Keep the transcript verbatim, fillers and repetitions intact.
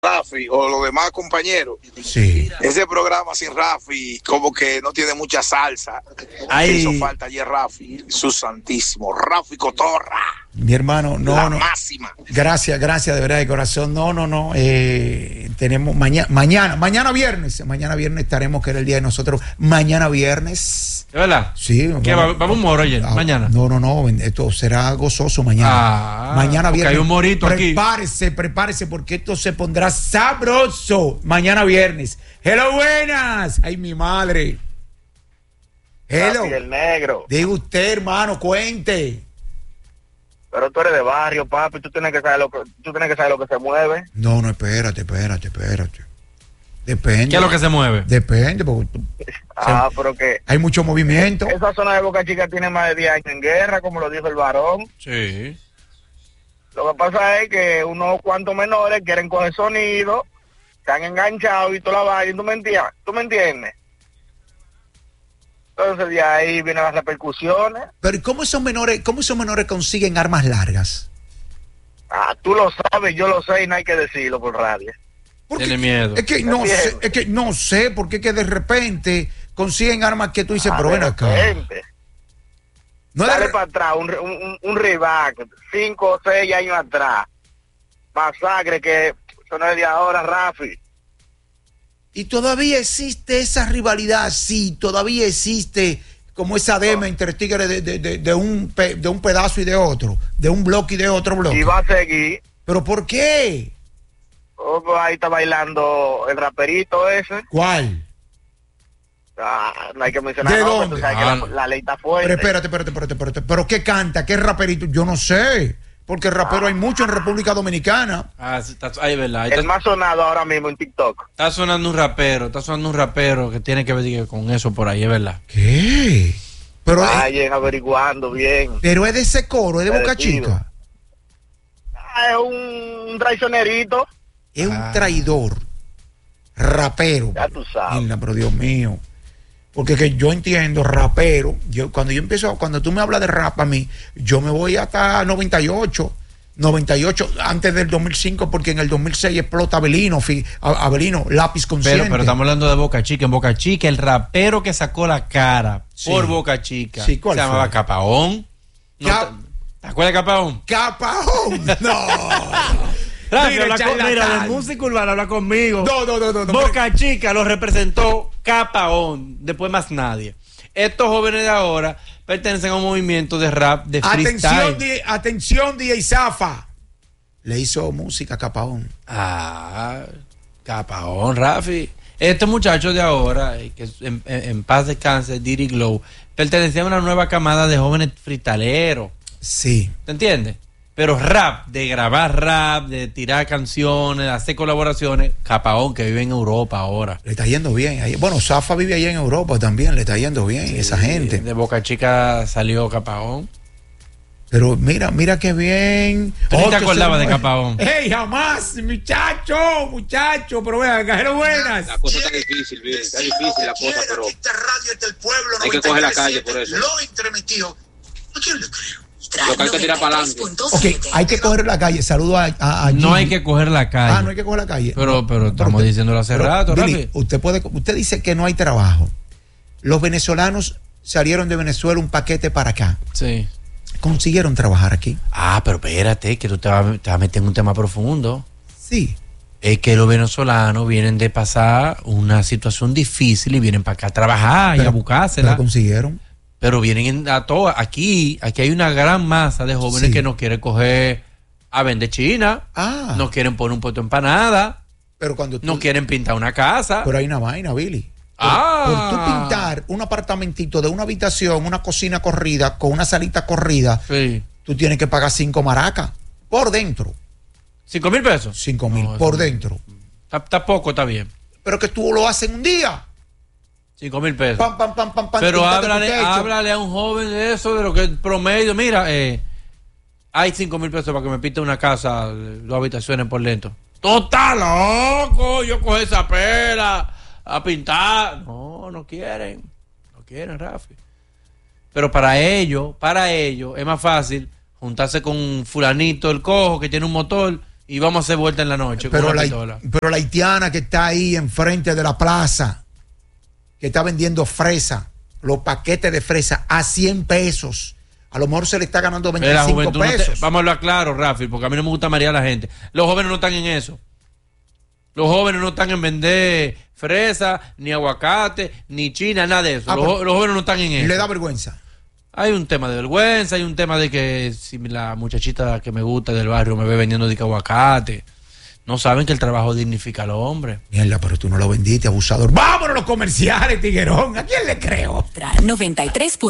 Rafi o los demás compañeros. Sí. Ese programa sin Rafi como que no tiene mucha salsa. Ay. Hizo falta ayer Rafi, su santísimo, Rafi Cotorra. Mi hermano, no, la no. máxima. Gracias, gracias de verdad de corazón. No, no, no. Eh, tenemos mañana, mañana, mañana viernes. Mañana viernes estaremos, que era el día de nosotros. Mañana viernes. ¿De verdad? Sí. ¿Qué, vamos, ¿Vamos a un moro ayer? Ah, Mañana. No, no, no. Esto será gozoso mañana. Ah, mañana viernes. Hay un morito aquí. Prepárese, prepárese, porque esto se pondrá sabroso. Mañana viernes. Hello, buenas. Ay, mi madre. Hello. Papi, el negro. Diga usted, hermano, cuente. Pero tú eres de barrio, papi, tú tienes que saber lo que, tú tienes que saber lo que se mueve. No, no, espérate, espérate, espérate. Depende. ¿Qué es lo que se mueve? Depende, porque tú, Ah, o sea, pero que hay mucho movimiento. esa zona de Boca Chica tiene más de diez años en guerra, como lo dijo el varón. Sí. Lo que pasa es que unos cuantos menores quieren coger sonido, están enganchados y toda la vaina, ¿tú me entiendes? ¿Tú me entiendes? Entonces de ahí vienen las repercusiones. Pero ¿y cómo esos menores, cómo esos menores consiguen armas largas? Ah, tú lo sabes, yo lo sé y no hay que decirlo por radio. Porque Tiene miedo. Es que no sé, es que no sé, porque es que de repente consiguen armas que tú dices, Ah, pero de ven acá. repente. No Dale de... para atrás, un, un, un rival, cinco o seis años atrás. Masacre que eso no es de ahora, Rafi. Y todavía existe esa rivalidad, sí, todavía existe como esa dema entre tigres de, de, de, de, un pe, de un pedazo y de otro, de un bloque y de otro bloque. Y va a seguir. ¿Pero por qué? Oh, pues ahí está bailando el raperito ese. ¿Cuál? Ah, no hay que mencionar. ¿De no, dónde? Tú sabes Ah, que la, la ley está fuerte. Pero espérate, espérate, espérate, espérate. ¿Pero qué canta? ¿Qué raperito? Yo no sé. Porque rapero hay mucho en República Dominicana. Ah, sí, está, ay, verdad. Ahí El está, más sonado ahora mismo en TikTok. está sonando un rapero, está sonando un rapero que tiene que ver diga, con eso por ahí, es verdad. ¿Qué? Pero, eh, Vayan averiguando bien. pero es de ese coro, es de Me Boca despido. Chica. Ah, es un, un traicionerito. Es un Ah. traidor. Rapero. Ya tú sabes. Mira, pero Dios mío. Porque que yo entiendo, rapero, yo cuando yo empiezo, cuando tú me hablas de rap a mí, yo me voy hasta noventa y ocho, noventa y ocho, antes del dos mil cinco, porque en el dos mil seis explota Abelino, fi, Abelino, lápiz consciente. Pero, pero estamos hablando de Boca Chica. En Boca Chica, el rapero que sacó la cara Sí. por Boca Chica Sí, ¿cuál se llamaba fue? Capaón. ¿No Cap- te, ¿Te acuerdas de Capaón? ¡Capajón! ¡No! Rafi, Mira, habla con- mira, charlatán. de música urbana, habla conmigo. No, no, no, no, no. Boca Chica lo representó Capaón, después más nadie. Estos jóvenes de ahora pertenecen a un movimiento de rap, de freestyle. Atención, di- atención, D J Zafa. Le hizo música a Capaón. Ah, Capaón, Rafi. Estos muchachos de ahora, eh, que en, en- en paz descanse, Diddy Glow, pertenecían a una nueva camada de jóvenes freestaleros. Sí. ¿Te entiendes? Pero rap, de grabar rap, de tirar canciones, de hacer colaboraciones, Capaón, que vive en Europa ahora. Le está yendo bien. Ahí- Bueno, Zafa vive allá en Europa también, le está yendo bien, Sí, esa gente. De Boca Chica salió Capaón. Pero mira, mira qué bien. ¿Tú ni te que acordabas se- de Capaón? ¡Ey, jamás! Muchacho, muchacho, pero vean, cajero buenas. La cosa está difícil, bien, está difícil la cosa, pero Esta radio es del pueblo, hay que coger la calle por eso. Lo entremetió. ¿A quién le creo? Lo que hay que tirar para adelante. Ok, hay que coger la calle. Saludo a, a, a No Gigi. hay que coger la calle. Ah, no hay que coger la calle. Pero, pero estamos usted- diciéndolo hace pero, rato, Billy, Rafi. usted puede, usted dice que no hay trabajo. Los venezolanos salieron de Venezuela un paquete para acá. Sí. Consiguieron trabajar aquí. Ah, pero espérate, que tú te vas, te vas a meter en un tema profundo. Sí. Es que los venezolanos vienen de pasar una situación difícil y vienen para acá a trabajar y a Pero buscársela. consiguieron. Pero vienen en- a todo. Aquí, aquí hay una gran masa de jóvenes Sí. que no quieren coger a vender China. Ah. No quieren poner un puesto de empanada. Pero cuando tú, No quieren pintar una casa. Pero hay una vaina, Billy. Por, Ah. por tú pintar un apartamentito de una habitación, una cocina corrida, con una salita corrida, Sí. tú tienes que pagar cinco maracas por dentro. ¿Cinco mil pesos? Cinco mil No, por eso- dentro. Está, está poco, está bien. Pero que tú lo haces en un día. Cinco mil pesos. Pam, pam, pam, pam, pam. Pero quítate tu háblale, techo. háblale a un joven de eso, de lo que es promedio. Mira, eh, hay cinco mil pesos para que me pinte una casa, eh, dos habitaciones por dentro. ¡Tú estás loco! Yo cojo esa pela a pintar. No, no quieren. No quieren, Rafi. Pero para ellos, para ellos, es más fácil juntarse con fulanito, el cojo, que tiene un motor, y vamos a hacer vuelta en la noche. Pero con la, una pistola. pero la haitiana que está ahí enfrente de la plaza, que está vendiendo fresa, los paquetes de fresa a cien pesos. A lo mejor se le está ganando veinticinco pesos. No te, vamos a hablar claro, Rafi, porque a mí no me gusta marear a la gente. Los jóvenes no están en eso. Los jóvenes no están en vender fresa, ni aguacate, ni china, nada de eso. Ah, los, los jóvenes no están en eso. Le da vergüenza. Hay un tema de vergüenza, hay un tema de que si la muchachita que me gusta del barrio me ve vendiendo de aguacate. No saben que el trabajo dignifica al hombre. Mierda, pero tú no lo vendiste, abusador. ¡Vámonos los comerciales, tiguerón! ¿A quién le creo? noventa y tres.